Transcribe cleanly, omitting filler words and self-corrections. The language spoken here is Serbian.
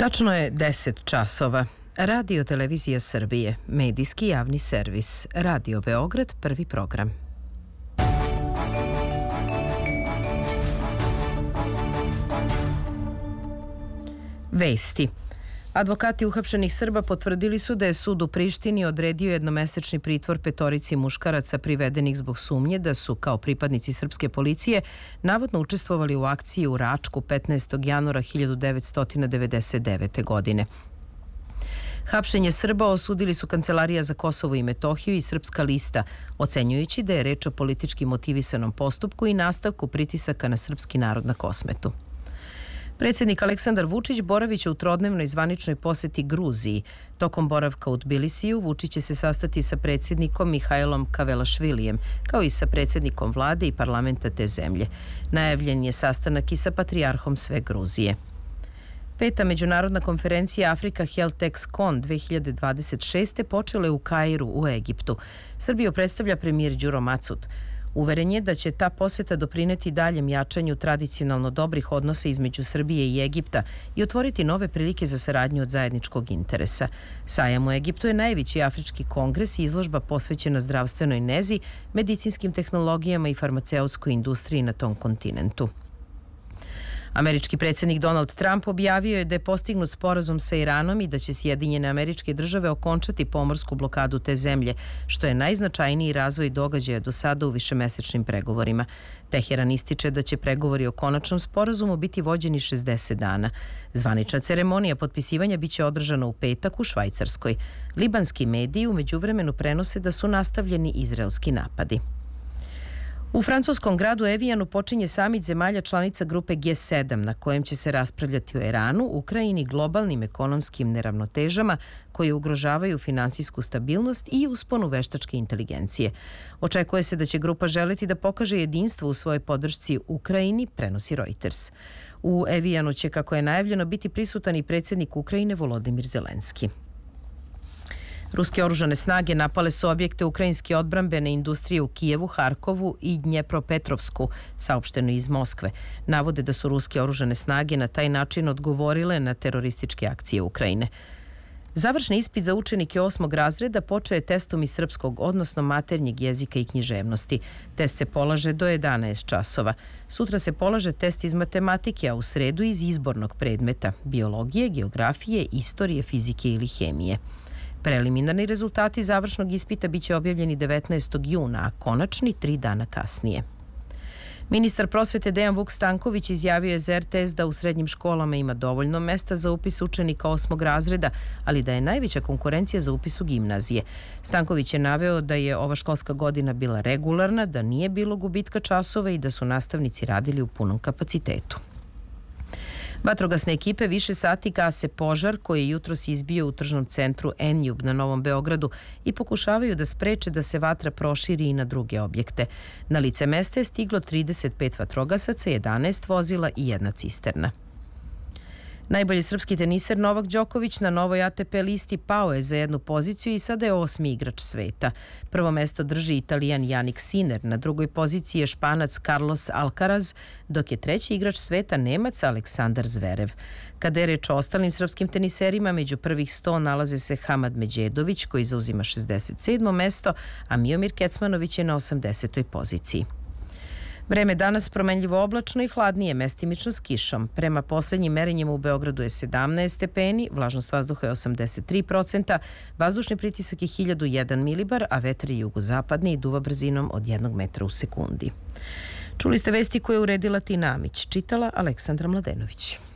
Tačno je 10 časova. Radio Televizija Srbije, medijski javni servis. Radio Beograd, prvi program. Vesti. Advokati uhapšenih Srba potvrdili su da je sud u Prištini odredio jednomesečni pritvor petorici muškaraca privedenih zbog sumnje da su, kao pripadnici srpske policije, navodno učestvovali u akciji u Račku 15. januara 1999. godine. Hapšenje Srba osudili su Kancelarija za Kosovo i Metohiju i Srpska lista, ocenjujući da je reč o politički motivisanom postupku i nastavku pritisaka na srpski narod na Kosmetu. Predsjednik Aleksandar Vučić boraviće u trodnevnoj zvaničnoj poseti Gruziji. Tokom boravka u Tbilisiju Vučić će se sastati sa predsjednikom Mihajlom Kavelašvilijem, kao i sa predsjednikom vlade i parlamenta te zemlje. Najavljen je sastanak i sa patrijarhom sve Gruzije. Peta međunarodna konferencija Africa Health Con 2026. počela je u Kairu u Egiptu. Srbiju predstavlja premijer Đuro Macut. Uveren je da će ta poseta doprineti daljem jačanju tradicionalno dobrih odnosa između Srbije i Egipta i otvoriti nove prilike za saradnju od zajedničkog interesa. Sajam u Egiptu je najveći afrički kongres i izložba posvećena zdravstvenoj nezi, medicinskim tehnologijama i farmaceutskoj industriji na tom kontinentu. Američki predsjednik Donald Trump objavio je da je postignut sporazum sa Iranom i da će Sjedinjene Američke Države okončati pomorsku blokadu te zemlje, što je najznačajniji razvoj događaja do sada u višemesečnim pregovorima. Teheran ističe da će pregovori o konačnom sporazumu biti vođeni 60 dana. Zvanična ceremonija potpisivanja biće održana u petak u Švajcarskoj. Libanski mediji u međuvremenu prenose da su nastavljeni izraelski napadi. U francuskom gradu Evijanu počinje samit zemalja članica grupe G7 na kojem će se raspravljati o Iranu, Ukrajini, globalnim ekonomskim neravnotežama koje ugrožavaju finansijsku stabilnost i usponu veštačke inteligencije. Očekuje se da će grupa želeti da pokaže jedinstvo u svojoj podršci Ukrajini, prenosi Reuters. U Evijanu će, kako je najavljeno, biti prisutan i predsjednik Ukrajine Volodimir Zelenski. Ruske oružane snage napale su objekte ukrajinske odbrambene industrije u Kijevu, Harkovu i Dnjepropetrovsku, saopšteno iz Moskve. Navode da su ruske oružane snage na taj način odgovorile na terorističke akcije Ukrajine. Završni ispit za učenike 8. razreda počeo je testom iz srpskog, odnosno maternjeg jezika i književnosti. Test se polaže do 11 časova. Sutra se polaže test iz matematike, a u sredu iz izbornog predmeta – biologije, geografije, istorije, fizike ili hemije. Preliminarni rezultati završnog ispita biće objavljeni 19. juna, a konačni 3 dana kasnije. Ministar prosvete Dejan Vuk Stanković izjavio je za RTS da u srednjim školama ima dovoljno mesta za upis učenika 8. razreda, ali da je najveća konkurencija za upis u gimnazije. Stanković je naveo da je ova školska godina bila regularna, da nije bilo gubitka časova i da su nastavnici radili u punom kapacitetu. Vatrogasne ekipe više sati gase požar koji je jutros izbio u tržnom centru Enjub na Novom Beogradu i pokušavaju da spreče da se vatra proširi i na druge objekte. Na lice mesta je stiglo 35 vatrogasaca, 11 vozila i 1 cisterna. Najbolji srpski teniser Novak Đoković na novoj ATP listi pao je za 1 poziciju i sada je 8. igrač sveta. Prvo mesto drži Italijan Jannik Sinner, na drugoj poziciji je Španac Carlos Alcaraz, dok je 3. igrač sveta Nemac Aleksandar Zverev. Kada je reč o ostalim srpskim teniserima, među prvih 100 nalaze se Hamad Međedović koji zauzima 67. mesto, a Miomir Kecmanović je na 80. poziciji. Vreme danas promenljivo oblačno i hladnije, mestimično s kišom. Prema poslednjim merenjima u Beogradu je 17 stepeni, vlažnost vazduha je 83%, vazdušni pritisak je 1001 milibar, a vetar je jugozapadni i duva brzinom od 1 metra u sekundi. Čuli ste vesti koje je uredila Tina Amić, čitala Aleksandra Mladenović.